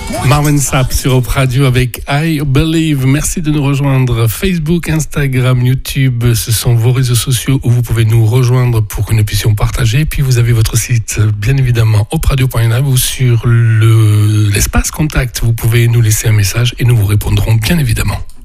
Marvin Sapp sur Europe Radio avec I Believe. Merci de nous rejoindre. Facebook, Instagram, YouTube, ce sont vos réseaux sociaux où vous pouvez nous rejoindre pour que nous puissions partager. Puis vous avez votre site, bien évidemment, opradio.live ou sur l'espace contact. Vous pouvez nous laisser un message et nous vous répondrons bien évidemment.